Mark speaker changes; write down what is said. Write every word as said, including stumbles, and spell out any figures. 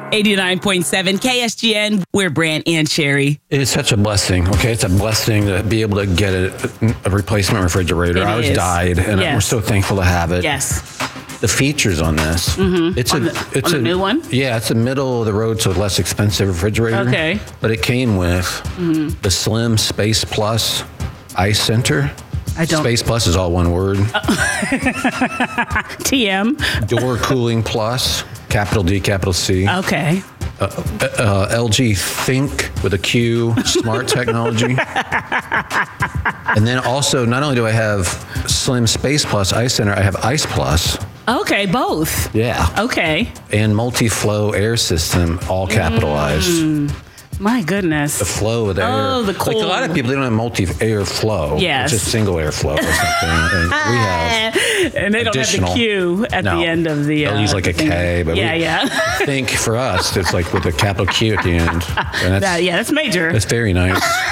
Speaker 1: eighty-nine point seven K S G N, we're Brant and Sherry.
Speaker 2: It is such a blessing, okay? It's a blessing to be able to get a, a replacement refrigerator.
Speaker 1: It
Speaker 2: Ours
Speaker 1: is.
Speaker 2: died, and
Speaker 1: Yes.
Speaker 2: we're so thankful to have it.
Speaker 1: Yes.
Speaker 2: The features on this. Mm-hmm. It's
Speaker 1: on
Speaker 2: a
Speaker 1: the,
Speaker 2: it's
Speaker 1: on
Speaker 2: a
Speaker 1: the new one?
Speaker 2: Yeah, it's a middle of the road, so less expensive refrigerator.
Speaker 1: Okay.
Speaker 2: But it came with mm-hmm. the Slim Space Plus Ice Center.
Speaker 1: I don't.
Speaker 2: Space Plus is all one word.
Speaker 1: T M.
Speaker 2: Door Cooling Plus, capital D, capital C.
Speaker 1: Okay.
Speaker 2: Uh, uh, L G Think with a Q, smart technology. And then also, not only do I have Slim Space Plus Ice Center, I have Ice Plus.
Speaker 1: Okay, both.
Speaker 2: Yeah.
Speaker 1: Okay.
Speaker 2: And multi-flow air system, all capitalized.
Speaker 1: Mm, my goodness.
Speaker 2: The flow of the
Speaker 1: Oh,
Speaker 2: air.
Speaker 1: the cold.
Speaker 2: Like a lot of people, they don't have multi-air flow.
Speaker 1: Yes.
Speaker 2: It's just single air flow or something. And we have
Speaker 1: and they don't
Speaker 2: additional.
Speaker 1: have the Q at
Speaker 2: No.
Speaker 1: the end of the.
Speaker 2: They'll
Speaker 1: uh,
Speaker 2: use like a
Speaker 1: thing.
Speaker 2: K, but
Speaker 1: yeah,
Speaker 2: we
Speaker 1: yeah.
Speaker 2: think for us, it's like with a capital Q at the end. And that's,
Speaker 1: That, yeah, that's major.
Speaker 2: that's very nice.